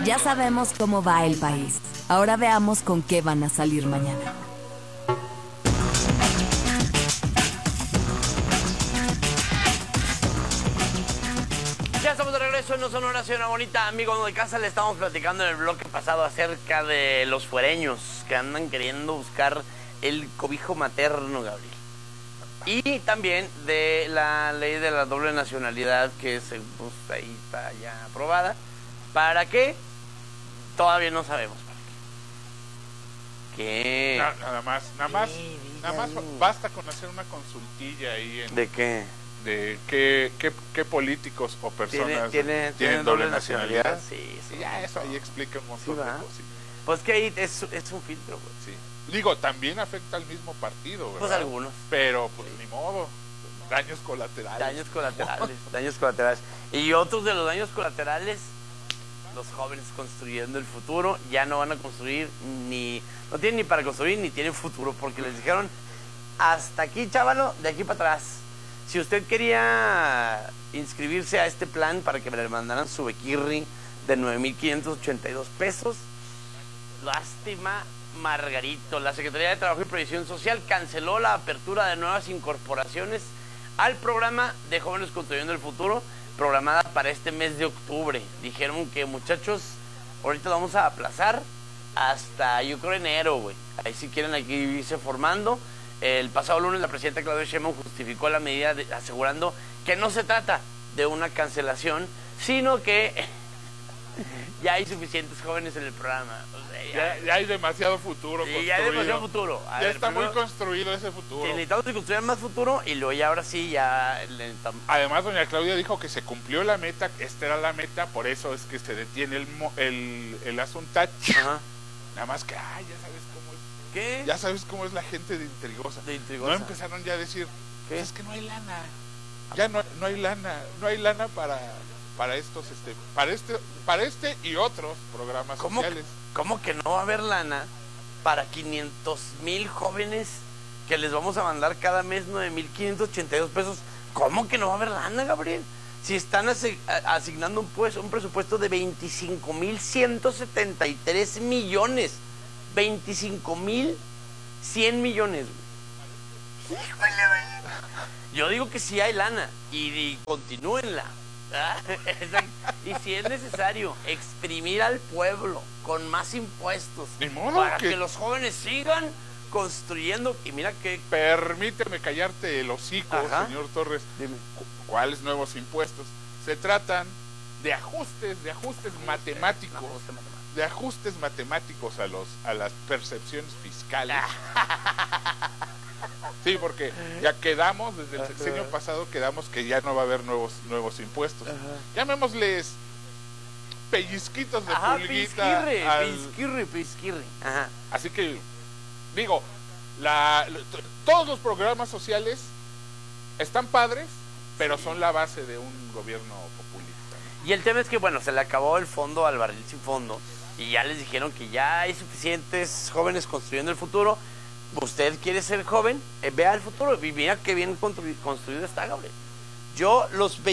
Ya sabemos cómo va el país. Ahora veamos con qué van a salir mañana. Ya estamos de regreso en No Sonora, Ciudad Bonita. Amigos de casa, le estamos platicando en el bloque pasado acerca de los fuereños que andan queriendo buscar el cobijo materno, Gabriel. Y también de la ley de la doble nacionalidad que pues, ahí está ya aprobada. ¿Para qué? Todavía no sabemos para qué. ¿Qué? Nada más basta con hacer una consultilla ahí en... ¿De qué? De qué políticos o personas tienen doble nacionalidad. Sí. Ya eso ahí explica un montón de cosas. Pues que ahí es un filtro, güey. Sí. Digo, también afecta al mismo partido, ¿verdad? Pues algunos. Pero pues ni modo. Daños colaterales. Daños colaterales. Y otros de los daños colaterales, los jóvenes construyendo el futuro, ya no van a construir no tienen ni para construir ni tienen futuro, porque les dijeron, hasta aquí, chávalo, de aquí para atrás. Si usted quería inscribirse a este plan para que le mandaran su bequirri de 9,582 pesos, lástima, Margarito. La Secretaría de Trabajo y Previsión Social canceló la apertura de nuevas incorporaciones al programa de Jóvenes Construyendo el Futuro, programada para este mes de octubre. Dijeron que, muchachos, ahorita lo vamos a aplazar hasta, yo creo, enero, güey. Ahí si quieren aquí irse formando. El pasado lunes la presidenta Claudia Sheinbaum justificó la medida asegurando que no se trata de una cancelación, sino que ya hay suficientes jóvenes en el programa. O sea, ya hay demasiado futuro construido. Ya hay demasiado futuro. Ya está muy construido ese futuro. Necesitamos construir más futuro y luego ya ahora sí ya... Además, doña Claudia dijo que se cumplió la meta, esta era la meta, por eso es que se detiene el asuntacho. Ajá. Nada más que, ya sabes cómo es. ¿Qué? Ya sabes cómo es la gente de intrigosa. No empezaron ya a decir, pues es que no hay lana. Ya no hay lana para estos para este y otros programas sociales. ¿Cómo que no va a haber lana para 500,000 jóvenes que les vamos a mandar cada mes 9,582 pesos? ¿Cómo que no va a haber lana, Gabriel? Si están asignando un presupuesto de 25,173 millones. 25,100 millones. Yo digo que sí hay lana y continúenla. Y si es necesario exprimir al pueblo con más impuestos para que los jóvenes sigan construyendo. Y mira que... Permíteme callarte el hocico, señor Torres. Dime. ¿Cuáles nuevos impuestos? Se tratan de ajustes matemáticos. De ajustes matemáticos a las percepciones fiscales. Sí, porque ya quedamos, desde el sexenio pasado quedamos que ya no va a haber nuevos impuestos. Llamémosles pellizquitos de pulguita. Pisquirri. Así que, digo, todos los programas sociales están padres, pero son la base de un gobierno populista. Y el tema es que, bueno, se le acabó el fondo al barril sin fondo. Y ya les dijeron que ya hay suficientes jóvenes construyendo el futuro. Usted quiere ser joven, vea el futuro y mira qué bien construido está, Gabriel. Yo los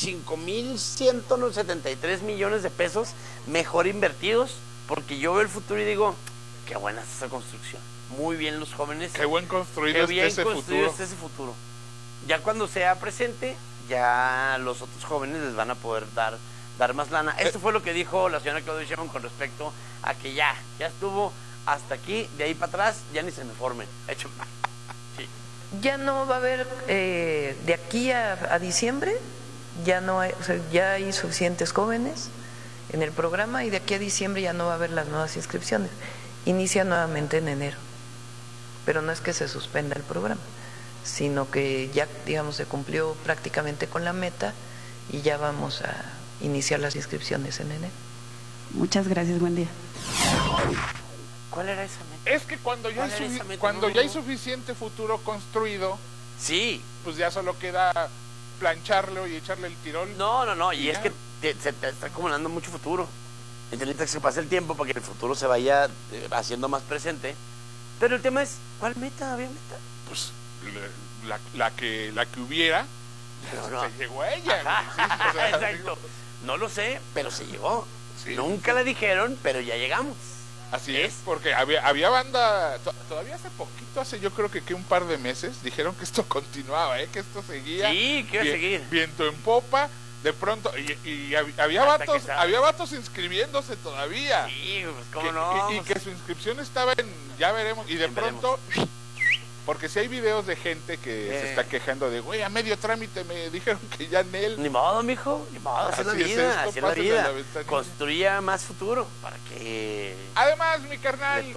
25,173 millones de pesos mejor invertidos, porque yo veo el futuro y digo, qué buena es esa construcción. Muy bien los jóvenes. Qué buen construido está ese futuro. Ya cuando sea presente, ya los otros jóvenes les van a poder dar más lana. Esto fue lo que dijo la señora Claudia Sheinbaum con respecto a que ya estuvo hasta aquí, de ahí para atrás, ya ni se me formen. Hecho. Sí. Ya no va a haber, de aquí a diciembre, ya no hay, ya hay suficientes jóvenes en el programa y de aquí a diciembre ya no va a haber las nuevas inscripciones. Inicia nuevamente en enero. Pero no es que se suspenda el programa, sino que ya, digamos, se cumplió prácticamente con la meta y ya vamos a iniciar las inscripciones en enero. Muchas gracias, buen día. ¿Cuál era esa meta? Es que cuando ya hay suficiente futuro construido, sí, pues ya solo queda plancharlo y echarle el tirón. No, y es que se te está acumulando mucho futuro. Entonces que se pase el tiempo para que el futuro se vaya haciendo más presente. Pero el tema es, ¿cuál meta? ¿Había meta? Pues la que hubiera, no. se llegó a ella. Sí, o sea, exacto. No lo sé, pero se llegó. Sí, Nunca la dijeron, pero ya llegamos. Así es, porque había banda, todavía hace poquito, yo creo que un par de meses, dijeron que esto continuaba, que esto seguía. Sí, que iba a seguir. Viento en popa, de pronto, y había vatos inscribiéndose todavía. Sí, pues cómo no. Y que su inscripción estaba en, ya veremos, y de pronto... Porque si hay videos de gente que se está quejando de, güey, a medio trámite me dijeron que ya Nel. Ni modo, mijo, ni modo, así es la vida, así es la vida. Construya más futuro para que... Además, mi carnal,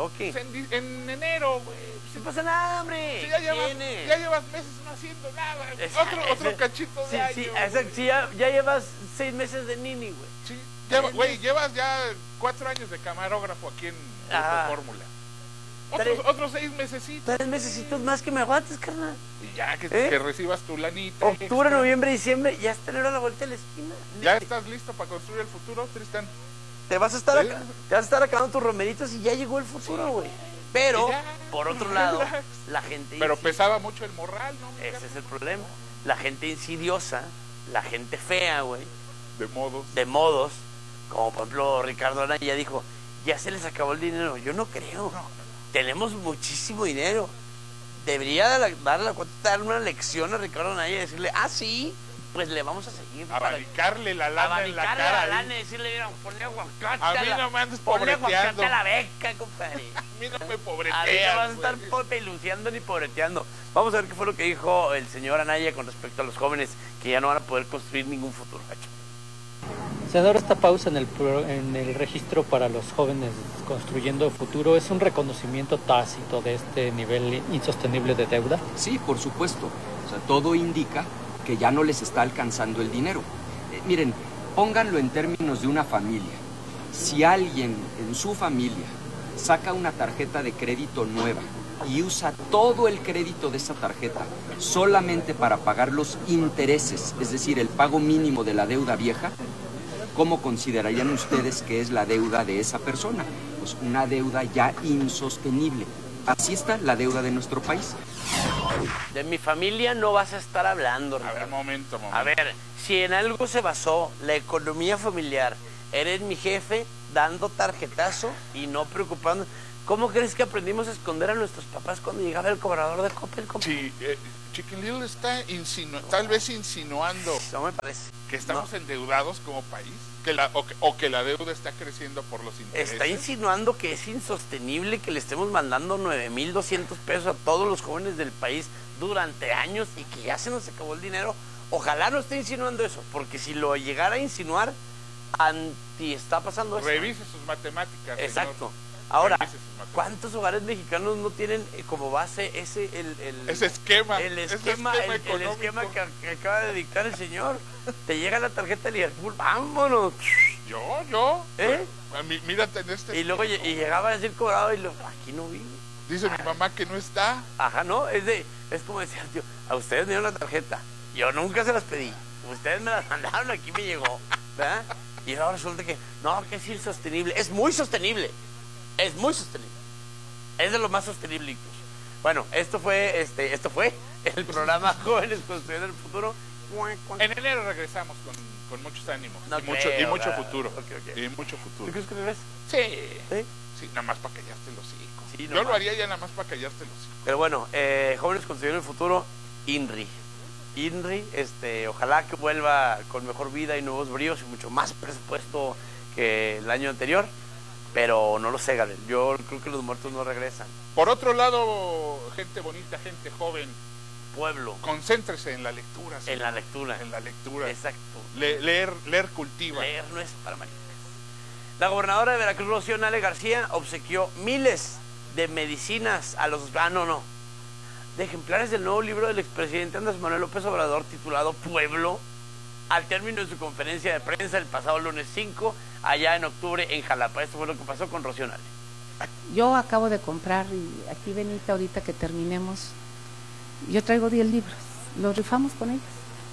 en enero, güey. No pasa nada, hombre. Si ya llevas meses no haciendo nada. Otro cachito de año. Sí, ya llevas 6 meses de nini, güey. Sí, güey, llevas ya 4 años de camarógrafo aquí en Fórmula. Otros 6 mesecitos. 3 mesecitos más que me aguantes, carnal. Y ya que recibas tu lanita. Octubre, noviembre, diciembre, ya está a la vuelta de la esquina. ¿Ya estás listo para construir el futuro, Tristán? Te vas a estar acabando tus romeritos y ya llegó el futuro, güey. Pero, por otro lado, la gente... Pero pesaba mucho el morral, ¿no? Ese es el problema. La gente insidiosa, la gente fea, güey. De modos. Como por ejemplo Ricardo Anaya ya dijo, ya se les acabó el dinero. Yo no creo. Tenemos muchísimo dinero. Debería dar una lección a Ricardo Anaya y decirle, sí, pues le vamos a seguir. Abanicarle la lana en la cara. Y decirle, mira, ponle aguacate. A mí no me andes pobreteando. Ponle aguacate a la beca, compadre. A mí no me pobreteas. A mí no vas a estar peluceando ni pobreteando. Vamos a ver qué fue lo que dijo el señor Anaya con respecto a los jóvenes que ya no van a poder construir ningún futuro. Senador, esta pausa en el registro para los jóvenes construyendo futuro es un reconocimiento tácito de este nivel insostenible de deuda. Sí, por supuesto. O sea, todo indica que ya no les está alcanzando el dinero. Miren, pónganlo en términos de una familia. Si alguien en su familia saca una tarjeta de crédito nueva y usa todo el crédito de esa tarjeta solamente para pagar los intereses, es decir, el pago mínimo de la deuda vieja, ¿cómo considerarían ustedes que es la deuda de esa persona? Pues una deuda ya insostenible. Así está la deuda de nuestro país. De mi familia no vas a estar hablando, Ricardo. A ver, momento. A ver, si en algo se basó la economía familiar, eres mi jefe dando tarjetazo y no preocupando. ¿Cómo crees que aprendimos a esconder a nuestros papás cuando llegaba el cobrador de Coppel? Sí, Chicken Little está tal vez insinuando no me parece. Que estamos endeudados como país, que la deuda está creciendo por los intereses. Está insinuando que es insostenible que le estemos mandando 9,200 pesos a todos los jóvenes del país durante años y que ya se nos acabó el dinero. Ojalá no esté insinuando eso, porque si lo llegara a insinuar, está pasando eso. Revise sus matemáticas. Exacto. Señor. Ahora, ¿cuántos hogares mexicanos no tienen como base ese esquema que acaba de dictar el señor? Te llega la tarjeta de Liverpool, vámonos. Yo. Mírate en este. Y luego llegaba a decir cobrado y aquí no vi. Dice mi mamá que no está. Ajá, no, es como decía el tío, a ustedes me dieron la tarjeta, yo nunca se las pedí, ustedes me las mandaron, aquí me llegó, ¿verdad? Y ahora resulta que es insostenible, es muy sostenible. Es muy sostenible. Es de lo más sostenible incluso. Bueno, esto fue el programa Jóvenes Construyendo el Futuro. En enero regresamos con muchos ánimos y mucho futuro. Okay. Y mucho futuro. ¿Tú crees que regresas? Sí, nada más para callarte los hijos. Sí, yo lo haría ya nada más para callarte los hijos. Pero bueno, Jóvenes Construyendo el Futuro, INRI, ojalá que vuelva con mejor vida y nuevos bríos y mucho más presupuesto que el año anterior. Pero no lo sé, Gabriel. Yo creo que los muertos no regresan. Por otro lado, gente bonita, gente joven. Pueblo. Concéntrese en la lectura. En la lectura. En la lectura. Exacto. Leer cultiva. Leer no es para maricas. La gobernadora de Veracruz, Rocío Nale García, obsequió miles de medicinas a los... de ejemplares del nuevo libro del expresidente Andrés Manuel López Obrador titulado Pueblo, al término de su conferencia de prensa el pasado lunes 5, allá en octubre en Jalapa. Esto fue lo que pasó con Rocío Nale. Yo acabo de comprar, y aquí Benita, ahorita que terminemos, yo traigo 10 libros, los rifamos con ellos.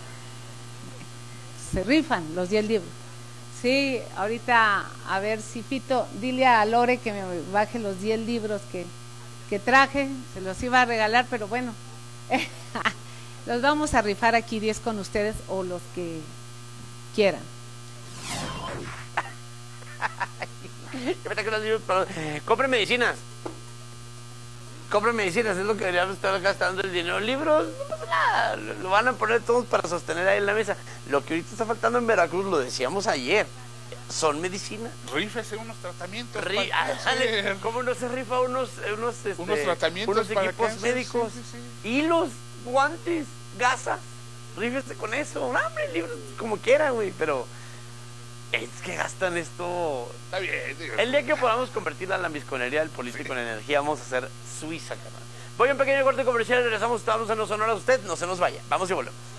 Se rifan los 10 libros. Sí, ahorita, a ver si Fito, dile a Lore que me baje los 10 libros que traje, se los iba a regalar, pero bueno, los vamos a rifar aquí 10 con ustedes o los que quieran. Compren medicinas. Compren medicinas, es lo que deberíamos estar gastando el dinero. Libros, no pasa nada, lo van a poner todos para sostener ahí en la mesa. Lo que ahorita está faltando en Veracruz, lo decíamos ayer, son medicinas. Rífese unos tratamientos. ¿Cómo no se rifa unos tratamientos, unos equipos médicos? Sí. Hilos, guantes, gasas. Rífese con eso. Hombre, libros, como quiera, güey, pero es que gastan esto. Está bien, digo. El día que podamos convertir la lambisconería del político en energía, vamos a hacer Suiza, carnal. Voy a un pequeño corte comercial y regresamos. Estamos en Los Sonoras. Usted no se nos vaya. Vamos y volvemos.